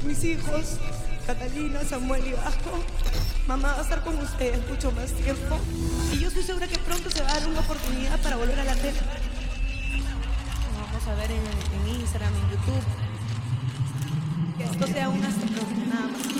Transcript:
mis hijos, Catalina, Samuel y Vasco. Mamá va a estar con ustedes mucho más tiempo y yo estoy segura que pronto se va a dar una oportunidad para volver a la tele. Nos vamos a ver en Instagram, en YouTube. Que esto sea un hasta pronto, nada más.